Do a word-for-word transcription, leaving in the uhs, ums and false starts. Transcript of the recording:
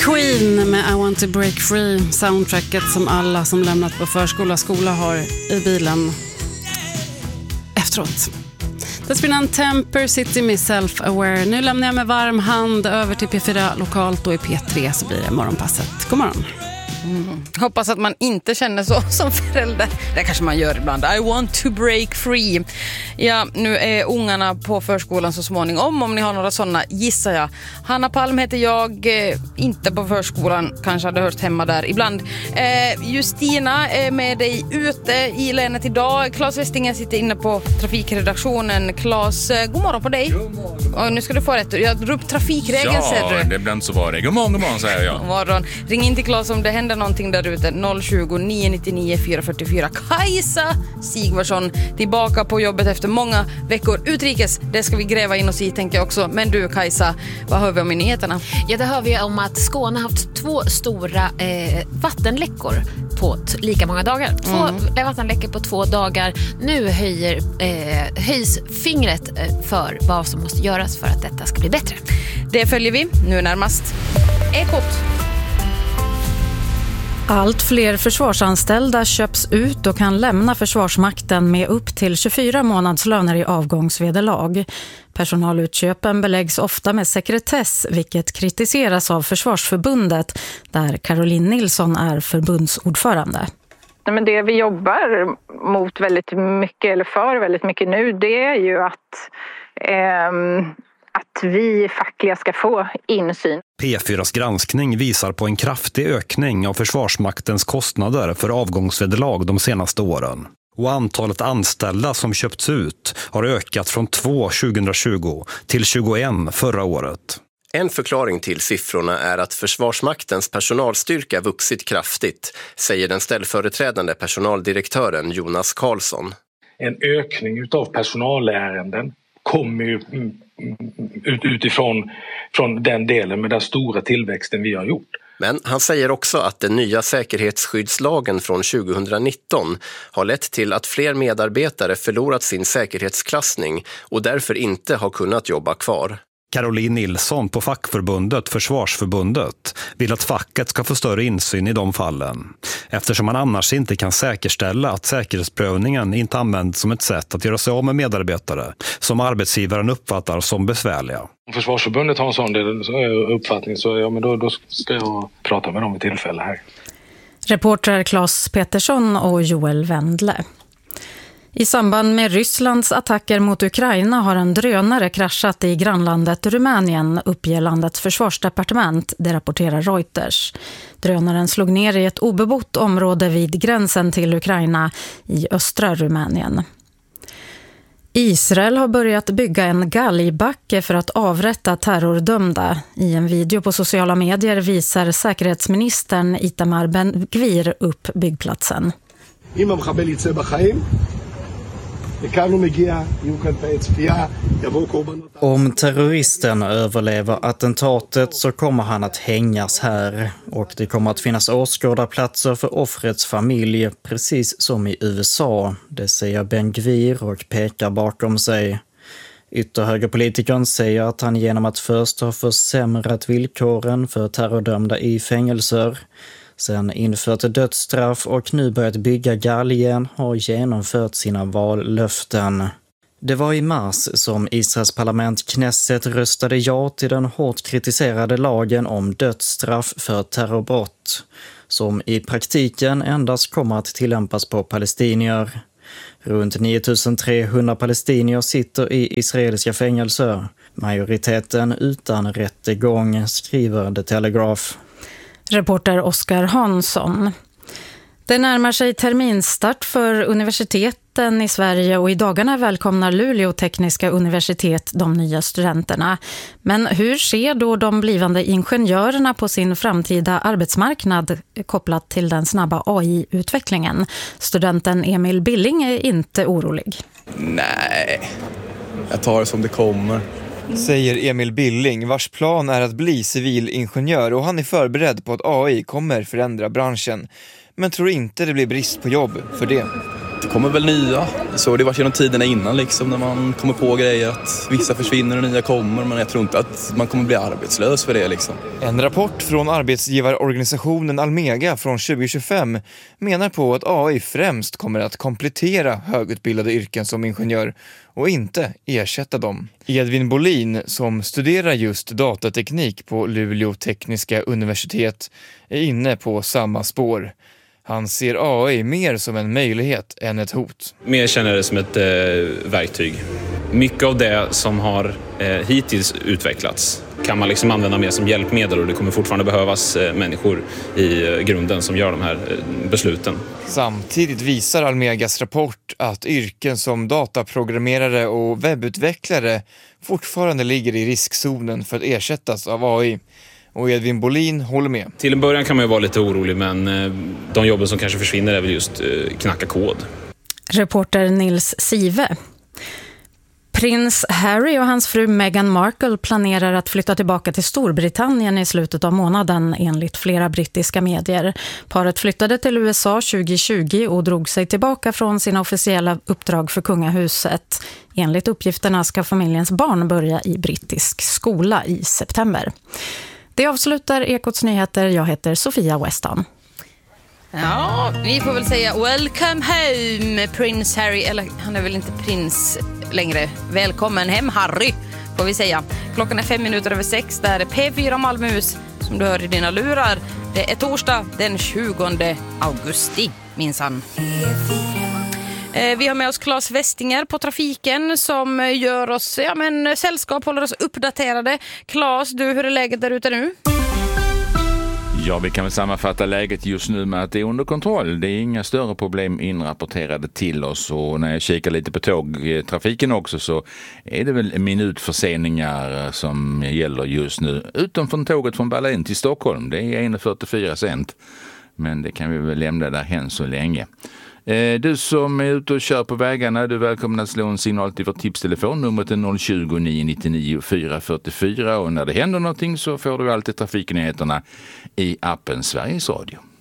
Queen med I want to break free, soundtracket som alla som lämnat på förskola skola har i bilen efteråt. Dessförinnan Temper City med Self-Aware. Nu lämnar jag med varm hand över till P fyra lokalt och i P tre så blir det morgonpasset. God morgon. Mm. Hoppas att man inte känner så som förälder. Det kanske man gör ibland. I want to break free. Ja, nu är ungarna på förskolan så småningom. Om ni har några sådana, gissar jag. Hanna Palm heter jag. Eh, inte på förskolan. Kanske hade hört hemma där ibland. Eh, Justina är med dig ute i länet idag. Claes Westingen sitter inne på trafikredaktionen. Claes, eh, god morgon på dig. God morgon. Och nu ska du få rätt. Jag drog upp trafikregeln, ja, säger du. det blir inte så var det. God morgon, god morgon, säger jag. God morgon. Ring in till Claes om det händer någonting där ute. noll tjugo, nio nittionio, fyra fyrtiofyra. Kajsa Sigvarsson tillbaka på jobbet efter många veckor utrikes. Det ska vi gräva in oss i, tänker jag också. Men du, Kajsa, vad hör vi om i nyheterna? Ja, det hör vi om att Skåne har haft två stora eh, vattenläckor på t- lika många dagar. Två mm. vattenläckor på två dagar. Nu höjer, eh, höjs fingret för vad som måste göras för att detta ska bli bättre. Det följer vi nu närmast. Ekot. Allt fler försvarsanställda köps ut och kan lämna Försvarsmakten med upp till tjugofyra månadslöner i avgångsvederlag. Personalutköpen beläggs ofta med sekretess, vilket kritiseras av Försvarsförbundet, där Caroline Nilsson är förbundsordförande. Men det vi jobbar mot väldigt mycket, eller för väldigt mycket nu, det är ju att... Ehm att vi fackliga ska få insyn. P fyras granskning visar på en kraftig ökning av Försvarsmaktens kostnader för avgångsvederlag de senaste åren. Och antalet anställda som köpts ut har ökat från två tjugohundratjugo till tjugoett förra året. En förklaring till siffrorna är att Försvarsmaktens personalstyrka vuxit kraftigt, säger den ställföreträdande personaldirektören Jonas Karlsson. En ökning utav personalärenden kommer ju ut, utifrån från den delen med den stora tillväxten vi har gjort. Men han säger också att den nya säkerhetsskyddslagen från tjugohundranitton har lett till att fler medarbetare förlorat sin säkerhetsklassning och därför inte har kunnat jobba kvar. Caroline Nilsson på fackförbundet Försvarsförbundet vill att facket ska få större insyn i de fallen, eftersom man annars inte kan säkerställa att säkerhetsprövningen inte används som ett sätt att göra sig av med medarbetare som arbetsgivaren uppfattar som besvärliga. Om Försvarsförbundet har en sån uppfattning så ja, men då, då ska jag prata med dem i tillfälle här. Reporter Claes Petersson och Joel Wendle. I samband med Rysslands attacker mot Ukraina har en drönare kraschat i grannlandet Rumänien, uppger landets försvarsdepartement, det rapporterar Reuters. Drönaren slog ner i ett obebott område vid gränsen till Ukraina i östra Rumänien. Israel har börjat bygga en galgbacke för att avrätta terrordömda. I en video på sociala medier visar säkerhetsministern Itamar Ben-Gvir upp byggplatsen. Om terroristen överlever attentatet så kommer han att hängas här och det kommer att finnas åskådarplatser för offrets familj precis som i U S A, det säger Ben-Gvir och pekar bakom sig. Ytterhögerpolitikern säger att han genom att först ha försämrat villkoren för terrordömda i fängelser, sen infört dödsstraff och nu börjat bygga galgen har genomfört sina vallöften. Det var i mars som Israels parlament Knesset röstade ja till den hårt kritiserade lagen om dödsstraff för terrorbrott, som i praktiken endast kommer att tillämpas på palestinier. Runt nio tusen trehundra palestinier sitter i israeliska fängelser, majoriteten utan rättegång, skriver The Telegraph. Reporter Oskar Hansson. Det närmar sig terminstart för universiteten i Sverige och i dagarna välkomnar Luleå tekniska universitet de nya studenterna. Men hur ser då de blivande ingenjörerna på sin framtida arbetsmarknad kopplat till den snabba A I-utvecklingen? Studenten Emil Billing är inte orolig. Nej, jag tar det som det kommer. Säger Emil Billing, vars plan är att bli civilingenjör, och han är förberedd på att A I kommer förändra branschen, men tror inte det blir brist på jobb för det. Det kommer väl nya. Så har det varit genom tiderna innan liksom, när man kommer på grejer att vissa försvinner och nya kommer, men jag tror inte att man kommer bli arbetslös för det liksom. En rapport från arbetsgivarorganisationen Almega från tjugo tjugofem menar på att A I främst kommer att komplettera högutbildade yrken som ingenjör och inte ersätta dem. Edvin Bolin, som studerar just datateknik på Luleå tekniska universitet, är inne på samma spår. Han ser A I mer som en möjlighet än ett hot. Mer känner det som ett eh, verktyg. Mycket av det som har eh, hittills utvecklats kan man liksom använda mer som hjälpmedel, och det kommer fortfarande behövas eh, människor i eh, grunden som gör de här eh, besluten. Samtidigt visar Almegas rapport att yrken som dataprogrammerare och webbutvecklare fortfarande ligger i riskzonen för att ersättas av A I. Och Edvin Bolin håller med. Till en början kan man ju vara lite orolig, men eh, de jobben som kanske försvinner är väl just eh, knacka kod. Reporter Nils Sive. Prins Harry och hans fru Meghan Markle planerar att flytta tillbaka till Storbritannien i slutet av månaden enligt flera brittiska medier. Paret flyttade till U S A tjugo tjugo och drog sig tillbaka från sina officiella uppdrag för kungahuset. Enligt uppgifterna ska familjens barn börja i brittisk skola i september. Det avslutar Ekots nyheter. Jag heter Sofia Weston. Ja, vi får väl säga welcome home, Prince Harry. Eller han är väl inte prins längre. Välkommen hem, Harry, får vi säga. Klockan är fem minuter över sex. Där är P fyra Malmöhus som du hör i dina lurar. Det är torsdag den tjugonde augusti, minsann. Vi har med oss Claes Westinger på trafiken som gör oss ja, men, sällskap, håller oss uppdaterade. Claes, du, hur är läget där ute nu? Ja, vi kan väl sammanfatta läget just nu med att det är under kontroll. Det är inga större problem inrapporterade till oss, och när jag kikar lite på tågtrafiken också så är det väl minutförseningar som gäller just nu. Utom från tåget från Berlin till Stockholm. Det är en komma fyrtiofyra cent. Men det kan vi väl lämna där hän så länge. Du som är ute och kör på vägarna, du är välkommen att slå en signal till vår tipstelefon. Numret är noll tjugo, nio nittionio, fyra fyrtiofyra, och när det händer någonting så får du alltid trafiknyheterna i appen Sveriges Radio.